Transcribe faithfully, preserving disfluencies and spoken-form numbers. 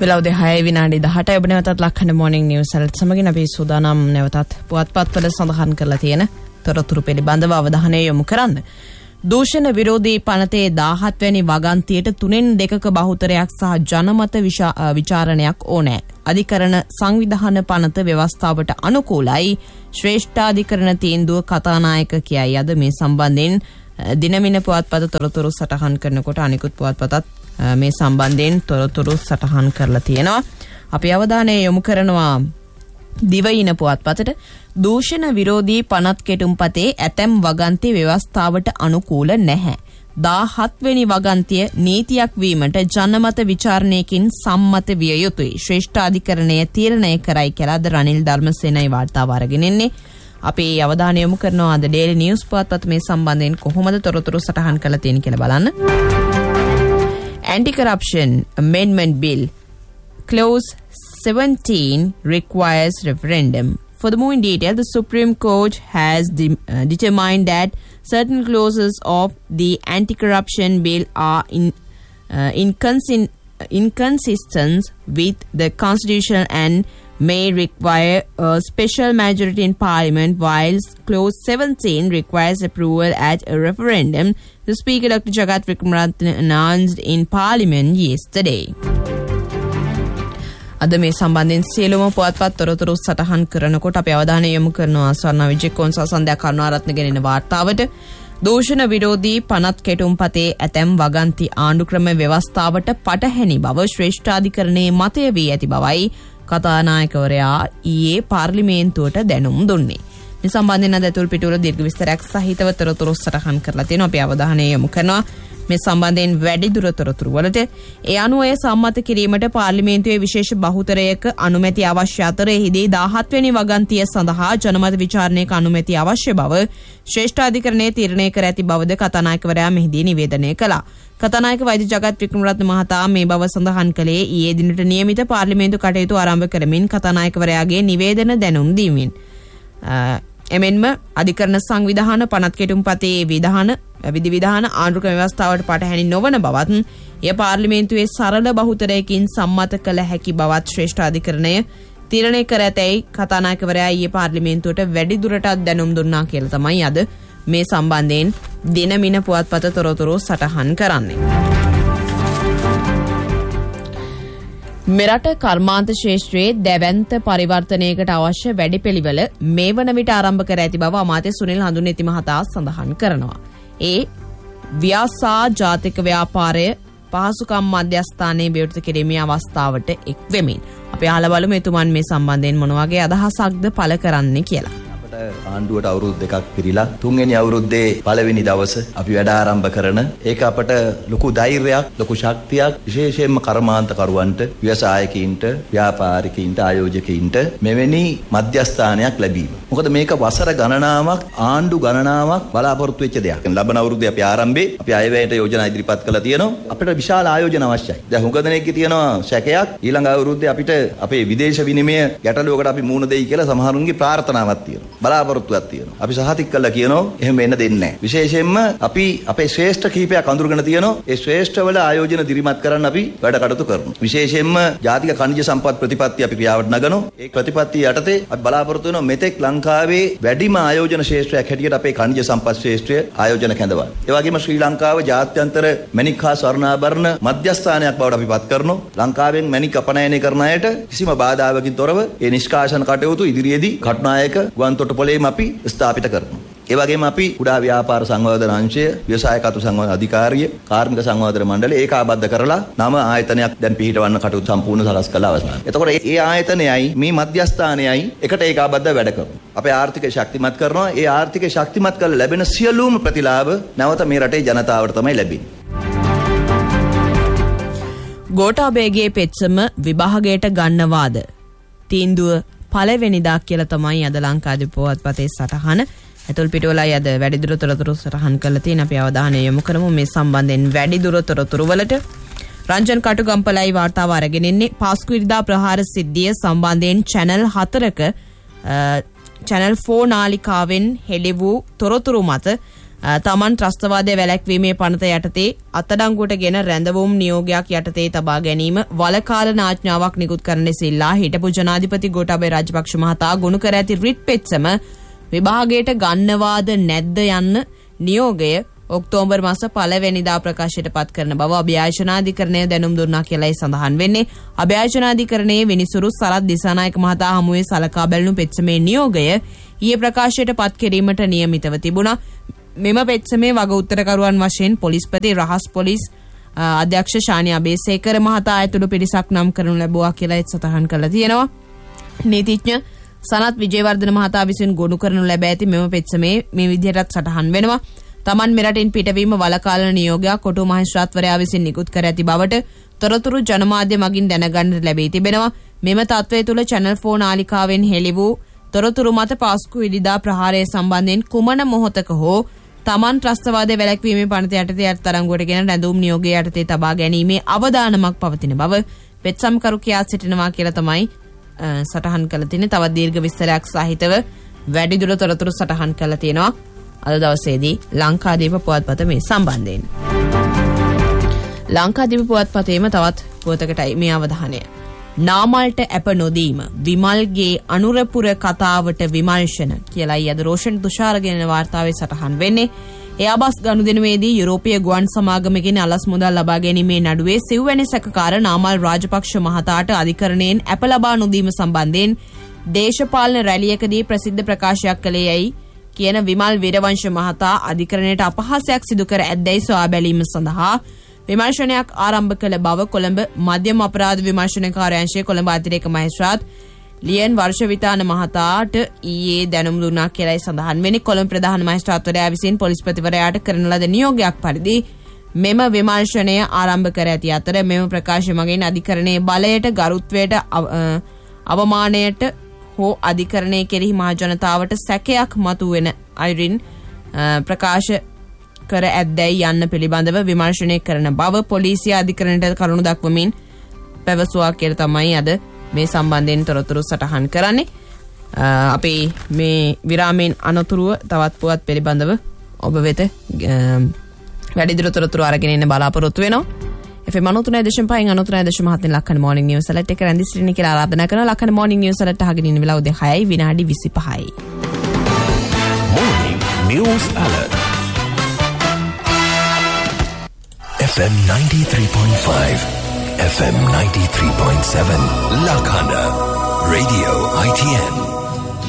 වෙලාව දෙහය විනාඩි දහටයි ඔබ නැවතත් ලක්හඬ මොර්නිං නිවුස් අලර්ට් සමගින් අපි සූදානම් නැවතත් පුවත්පත්වල සඳහන් කරලා තියෙන තොරතුරු පිළිබඳව අවධානය යොමු කරන්න. දූෂණ විරෝධී පනතේ දාහත් වැනි වගන්තියට තුනෙන් දෙකක බහුතරයක් සහ ජනමත විචාරණයක් ඕනෑ. අධිකරණ සංවිධාන පනත ව්‍යවස්ථාවට අනුකූලයි ශ්‍රේෂ්ඨාධිකරණ තීන්දුව කතානායක කියයි. අද මේ සම්බන්ධයෙන් දිනමින පුවත්පත තොරතුරු සටහන් කරනකොට අනිකුත් පුවත්පතත් මේ සම්බන්ධයෙන් තොරතුරු සටහන් කරලා තියෙනවා. අපි අවධානය යොමු කරනවා දිවයින පුවත්පතට. දූෂණ විරෝධී පනත් කෙටුම්පතේ ඇතැම් වගන්ති ව්‍යවස්ථාවට අනුකූල නැහැ. දාහත් වෙනි වගන්තිය නීතියක් වීමට ජනමත විචාරණයකින් සම්මත විය යුතුයි. ශ්‍රේෂ්ඨාධිකරණය තීරණය කරයි කියලා ද රනිල් ධර්මසේනයි වාර්තාව අරගෙන ඉන්නේ. අපි අවධානය යොමු කරනවා අද ඩේලි නිවුස් පුවත්පත මේ සම්බන්ධයෙන් කොහොමද තොරතුරු සටහන් කරලා තියෙන්නේ කියලා බලන්න. Anti-Corruption Amendment Bill Clause seventeen requires referendum. Furthermore, in detail, the Supreme Court has de- uh, determined that certain clauses of the Anti-Corruption Bill are in, uh, incons- inconsistent with the Constitution and may require a special majority in Parliament, whilst Clause seventeen requires approval at a referendum, the Speaker Doctor Jagath Wickramaratne announced in Parliament yesterday. අද මේ සම්බන්ධයෙන් සියලුම පුවත්පත් තොරතුරු සටහන් කරනකොට අපි අවධානය යොමු කරනවා ස්වර්ණ විජේකෝන් සහ සන්ධ්‍යා කරුණාරත්න ගෙනෙන වාර්තාවට. දූෂණ විරෝධී පනත් කෙටුම්පතේ ඇතැම් වගන්ති ආණ්ඩුක්‍රම ව්‍යවස්ථාවට පටහැනි බව ශ්‍රේෂ්ඨාධිකරණයේ මතය වී ඇති බවයි කතානායකවරයා ඊයේ පාර්ලිමේන්තුවට දැනුම් දුන්නේ. මේ සම්බන්ධයෙන් අද අතුල් පිටුවල දීර්ඝ විස්තරයක් සහිතව තොරතුරු සටහන් කරලා තියෙනවා. අපි අවධානය යොමු කරනවා මේ සම්බන්ධයෙන් වැඩිදුර තොරතුරු වලට. ඒ අනුව එය සම්මත කිරීමට පාර්ලිමේන්තුවේ විශේෂ බහුතරයක අනුමැතිය අවශ්‍ය අතර එහිදී දාහත් වෙනි වගන්තිය සඳහා ජනමත විචාරණයක අනුමැතිය අවශ්‍ය බව ශ්‍රේෂ්ඨාධිකරණයේ තීරණය කර ඇති බවද කතානායකවරයා මෙහිදී නිවේදනය කළා. කතානායක වෛද්‍ය ජගත් වික්‍රමරත්න මහතා මේ බව සඳහන් කළේ ඊයේ දිනට නියමිත පාර්ලිමේන්තු කටයුතු ආරම්භ කරමින් කතානායකවරයාගේ නිවේදන දැනුම් දීමින්. එමෙන්ම අධිකරණ සංවිධාන පනත් කෙටුම්පතේ විධාන විධිවිධාන ආණ්ඩුක්‍රම ව්‍යවස්ථාවට පටහැනි නොවන බවත් එය පාර්ලිමේන්තුවේ සරල බහුතරයකින් සම්මත කළ හැකි බවත් ශ්‍රේෂ්ඨාධිකරණය තීරණය කර ඇතැයි කතානායකවරයා ඊයේ පාර්ලිමේන්තුවට වැඩිදුරටත් දැනුම් දුන්නා කියලා තමයි අද මේ සම්බන්ධයෙන් දිනමින පුවත්පත තොරතුරු සටහන් කරන්නේ. මෙරට කර්මාන්ත ශේෂ්ත්‍රයේ දැවැන්ත පරිවර්තනයකට අවශ්‍ය වැඩපිළිවෙල මේ වන විට ආරම්භ කර ඇති බව අමාත්‍ය සුනිල් හඳුනේති මහතා සඳහන් කරනවා. ඒ ව්‍යාසා ජාතික ව්‍යාපාරය පහසුකම් මධ්‍යස්ථානයේ විවෘත කිරීමේ අවස්ථාවට එක් වෙමින් අපි අහලා බලමු එතුමන් මේ සම්බන්ධයෙන් මොන වගේ අදහසක්ද පළ කරන්නේ කියලා. ආණ්ඩුවට අවුරුදු දෙකක් පිරීලා තුන්වෙනි අවුරුද්දේ පළවෙනි දවස අපි වැඩ ආරම්භ කරන ඒක අපට ලොකු ධෛර්යයක් ලොකු ශක්තියක් විශේෂයෙන්ම කර්මාන්ත කරුවන්ට ව්‍යවසායකයින්ට ව්‍යාපාරිකයින්ට ආයෝජකයින්ට මෙවැනි මධ්‍යස්ථානයක් ලැබීම. මොකද මේක වසර ගණනාවක් ආණ්ඩු ගණනාවක් බලාපොරොත්තු වෙච්ච දෙයක්. ලබන අවුරුද්දේ අපි ආරම්භයේ අපි අයවැයට යෝජනා ඉදිරිපත් කළා තියෙනවා. අපිට විශාල ආයෝජන අවශ්‍යයි. දැන් හුඟ දෙනෙක්ගේ තියෙනවා සැකයක් ඊළඟ අවුරුද්දේ අපිට අපේ විදේශ විනිමය ගැටලුවකට අපි මුහුණ දෙයි කියලා සමහරුන්ගේ ප්‍රාර්ථනාවක් තියෙනවා. බලාපොරොත්තුවක් තියෙනවා. අපි සහතික කළා කියනවා එහෙම වෙන්න දෙන්නේ නැහැ. විශේෂයෙන්ම අපි අපේ ශ්‍රේෂ්ඨ කීපයක් අඳුරගෙන තියෙනවා. ඒ ශ්‍රේෂ්ඨ වල ආයෝජන දිරිමත් කරන්න අපි වැඩ කටයුතු කරනවා. විශේෂයෙන්ම ජාතික ඛනිජ සම්පත් ප්‍රතිපත්ති අපි ක්‍රියාවට නගනවා. ඒ ප්‍රතිපත්තිය යටතේ අපි බලාපොරොත්තු වෙනවා මෙතෙක් ලංකාවේ වැඩිම ආයෝජන ශ්‍රේෂ්ඨයක් හැටියට අපේ ඛනිජ සම්පත් ශ්‍රේෂ්ඨය ආයෝජන කැඳවන. ඒ වගේම ශ්‍රී ලංකාව ජාත්‍යන්තර මැණික් හා ස්වර්ණාභරණ මධ්‍යස්ථානයක් බවට අපි පත් කරනවා. ලංකාවෙන් මැණික් අපනයනය කරන අයට කිසිම බාධාවකින් තොරව ඒ නිෂ්කාශන කටයුතු ඉදිරියේදී කටුනායක ගුවන්තොටුපළේම අපි ස්ථාපිත කරනවා. ඒ වගේම අපි කුඩා ව්‍යාපාර සංවර්ධන අංශය, ව්‍යවසාය කතු සංවර්ධන අධිකාරිය, කාර්මික සංවර්ධන මණ්ඩලය ඒකාබද්ධ කරලා නව ආයතනයක් දැන් පිහිටවන්න කටයුතු සම්පූර්ණ සකස් කළා අවසන්. එතකොට මේ ආයතනයයි මේ මධ්‍යස්ථානයයි එකට ඒකාබද්ධව වැඩ කරනවා. අපේ ආර්ථිකය ශක්තිමත් කරනවා. ඒ ආර්ථිකය ශක්තිමත් කරලා ලැබෙන සියලුම ප්‍රතිලාභ නැවත මේ රටේ ජනතාවට තමයි ලැබෙන්නේ. ගෝඨාභයගේ පෙත්සම විභාගයට ගන්නවාද? තීන්දුව පළවෙනිදා කියලා තමයි අද ලංකාදීප පුවත්පතේ සටහන. ඇතුල් පිටුවලයි අද වැඩිදුර තොරතුරු සටහන් කරලා තියෙන අපි අවධානය යොමු කරමු මේ සම්බන්ධයෙන් වැඩිදුර තොරතුරු වලට. රංජන් කටුගම්පලයි වාර්තාව අරගෙන ඉන්නේ. පාස්කු ඉරිදා ප්‍රහාර සිද්ධිය සම්බන්ධයෙන් channel හතරක channel four නාලිකාවෙන් හෙළි වූ තොරතුරු මත තමන් ත්‍රස්තවාදයේ වැළැක්වීමේ පනත යටතේ අත්අඩංගුවටගෙන රැඳවුම් නියෝගයක් යටතේ තබා ගැනීම වලකාලන ආඥාවක් නිකුත් කරන ලෙසිලා හිටපු ජනාධිපති ගෝඨාභය රාජපක්ෂ මහතා ගොනු කර ඇති රිට් පෙත්සම විභාගයට ගන්නවාද නැද්ද යන්න නියෝගය ඔක්තෝබර් මාස පළවෙනිදා ප්‍රකාශයට පත් කරන බව අභියාචනාධිකරණය දැනුම් දුන්නා කියලායි සඳහන් වෙන්නේ. අභියාචනාධිකරණයේ විනිසුරු සරත් දිසානායක මහතා හමුවේ සලකා බැලුණු පෙත්සමේ නියෝගය ඊයේ ප්‍රකාශයට පත් කිරීමට නියමිතව තිබුණා. මෙම පෙත්සමේ වග උත්තරකරුවන් වශයෙන් පොලිස්පති රහස් පොලිස් අධ්‍යක්ෂ ශානි අබේසේකර මහතා ඇතුළු පිරිසක් නම් කරනු ලැබුවා කියලා සඳහන් කරලා තියෙනවා. නීතිඥ සනත් විජේවර්ධන මහතා විසින් ගොනු කරනු ලැබ ඇති මෙම පෙත්සමේ මේ විදිහටත් සටහන් වෙනවා. තමන් මෙරටින් පිටවීම වලකාලන නියෝගයක් කොටු මහේස්ත්‍රාත්වරයා විසින් නිකුත් කර ඇති බවට තොරතුරු ජනමාධ්‍ය මගින් දැනගන්නට ලැබී තිබෙනවා. මෙම තත්ත්වය තුළ චැනල් ෆෝර් නාලිකාවෙන් හෙළි වූ තොරතුරු මත පාස්කු ඉරිදා ප්‍රහාරය සම්බන්ධයෙන් කුමන මොහොතක හෝ තමන් ත්‍රස්තවාදයේ වැළැක්වීමේ පනත යටතේ අත්අඩංගුවටගෙන රැඳවුම් නියෝගය යටතේ තබා ගැනීමේ අවදානමක් පවතින බව පෙත්සම්කරු කියා සිටිනවා කියලා තමයි සටහන් කළ තියෙන්නේ. තවත් දීර්ඝ විස්තරයක් සහිතව වැඩිදුර තොරතුරු සටහන් කළා තියෙනවා අද දවසේදී ලංකාදීප පුවත්පත මේ සම්බන්ධයෙන්. ලංකාදීප පුවත්පතේම තවත් පුවතකටයි මේ අවධානය. නාමල්ට ඇප නොදීම විමල්ගේ අනුරපුර කතාවට විමර්ශන කියලායි අද රෝෂන් තුෂාරගෙන වාර්තාවේ සටහන් වෙන්නේ. එයාබස් ගනුදෙනුවේදී යුරෝපීය ගුවන් සමාගමකින් අලස් මුදල් ලබා ගැනීමේ නඩුවේ සිව්වැනි සැකකාර නාමල් රාජපක්ෂ මහතාට අධිකරණයෙන් ඇප ලබා නොදීම සම්බන්ධයෙන් දේශපාලන රැලියකදී ප්‍රසිද්ධ ප්‍රකාශයක් කළේ යයි කියන විමල් වීරවංශ මහතා අධිකරණයට අපහාසයක් සිදු කර ඇද්දැයි සොයා බැලීම සඳහා විමර්ශනයක් ආරම්භ කළ බව කොළඹ මධ්‍යම අපරාධ විමර්ශන කාර්යාංශයේ කොළඹ අතිරේක මහේස්ත්‍රාත් ලියන් වර්ෂවිතාන මහතාට ඊයේ දැනුම් දුන්නා කියලායි සඳහන් වෙන්නේ. කොළඹ ප්‍රධාන මහේස්ත්‍රාත්වරයා විසින් පොලිස්පතිවරයාට කරන ලද නියෝගයක් පරිදි මෙම විමර්ශනය ආරම්භ කර ඇති අතර මෙම ප්‍රකාශ මගින් අධිකරණයේ බලයට ගරුත්වයට අවමානයට හෝ අධිකරණය කෙරෙහි මහ ජනතාවට සැකයක් මතුවෙන අයුරින් ප්‍රකාශ කර ඇද්දැයි යන්න පිළිබඳව විමර්ශනය කරන බව පොලිසිය අධිකරණයට කරුණු දක්වමින් පැවසුවා කියලා තමයි අද මේ සම්බන්ධයෙන් තොරතුරු සටහන් කරන්නේ. අපි මේ විරාමයෙන් අනතුරුව තවත් පුවත් පිළිබඳව ඔබ වෙත වැඩිදුර තොරතුරු අරගෙන එන්න බලාපොරොත්තු වෙනවා. එෆ එම් ninety-three point five ninety-three point five ලක්කන මොර්නිං news අලර්ට් එක රැඳි සිටින කියලා ආරාධනා කරනවා. ලක්කන මොර්නිං නිවුස් අලර්ට් අහගෙන ඉන්න වෙලාව උදේ හයයි විනාඩි විසිපහයි. Morning News Alert F M ninety-three point five F M ninety-three point seven Lakhana Radio I T N